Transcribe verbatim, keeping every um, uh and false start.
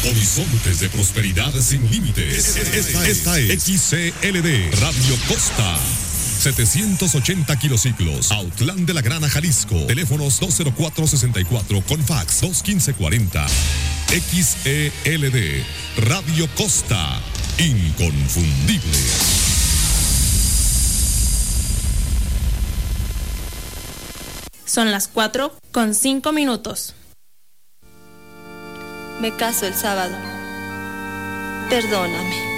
Horizontes de prosperidad sin límites. Esta, esta es X C L D Radio Costa. setecientos ochenta kilociclos, Autlán de la Grana, Jalisco. Teléfonos dos cero cuatro sesenta y cuatro con fax dos quince cuarenta. X E L D Radio Costa. Inconfundible. Son las cuatro con cinco minutos. Me caso el sábado. Perdóname.